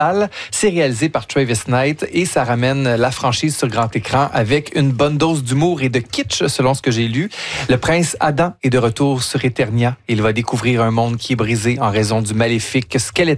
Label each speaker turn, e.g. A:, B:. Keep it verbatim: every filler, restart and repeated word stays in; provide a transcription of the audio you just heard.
A: C'est réalisé par Travis Knight et ça ramène la franchise sur grand écran avec une bonne dose d'humour et de kitsch, selon ce que j'ai lu. Le prince Adam est de retour sur Eternia. Il va découvrir un monde qui est brisé en raison du maléfique Skeletor.